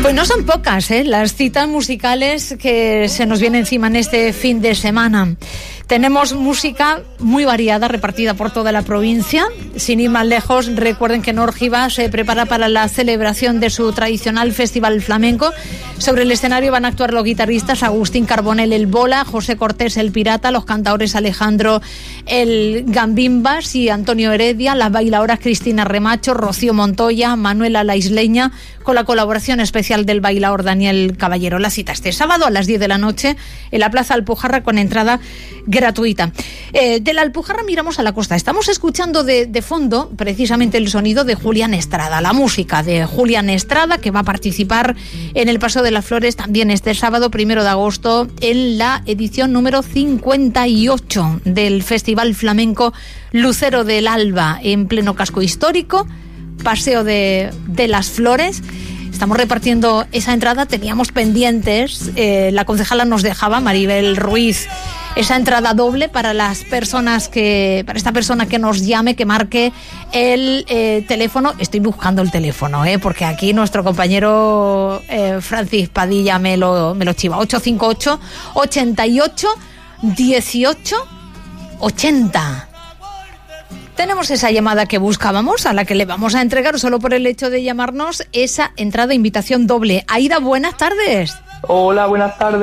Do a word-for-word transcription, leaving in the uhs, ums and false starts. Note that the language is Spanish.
Pues no son pocas, ¿eh? Las citas musicales que se nos vienen encima en este fin de semana. Tenemos música muy variada, repartida por toda la provincia. Sin ir más lejos, recuerden que Nórgiva se prepara para la celebración de su tradicional festival flamenco. Sobre el escenario van a actuar los guitarristas Agustín Carbonell el Bola, José Cortés el Pirata, los cantaores Alejandro el Gambimbas y Antonio Heredia, las bailadoras Cristina Remacho, Rocío Montoya, Manuela la Isleña, con la colaboración especial del bailaor Daniel Caballero. La cita este sábado a las diez de la noche en la Plaza Alpujarra con entrada gratuita. Eh, de la Alpujarra miramos a la costa. Estamos escuchando de, de fondo precisamente el sonido de Julián Estrada, la música de Julián Estrada, que va a participar en el Paseo de las Flores también este sábado, primero de agosto, en la edición número cincuenta y ocho del Festival Flamenco Lucero del Alba, en pleno casco histórico, Paseo de, de las Flores. Estamos repartiendo esa entrada, teníamos pendientes, eh, la concejala nos dejaba, Maribel Ruiz, esa entrada doble para las personas que, para esta persona que nos llame, que marque el eh, teléfono. Estoy buscando el teléfono, eh, porque aquí nuestro compañero eh, Francis Padilla me lo, me lo chiva. ocho cinco ocho, ochenta y ocho, dieciocho, ochenta. Tenemos esa llamada que buscábamos, a la que le vamos a entregar solo por el hecho de llamarnos esa entrada invitación doble. Aida, buenas tardes. Hola, buenas tardes.